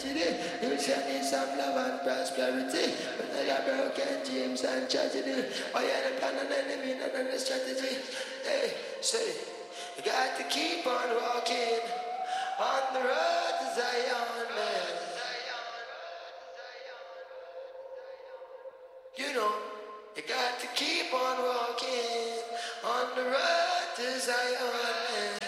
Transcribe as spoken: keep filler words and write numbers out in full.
tragedy. You shall need some love and prosperity. But I got broken dreams and tragedy. Oh yeah, the plan and enemy and another strategy. Hey, say, you got to keep on walking on the road to Zion, man. You know, you got to keep on walking on the road to Zion, man.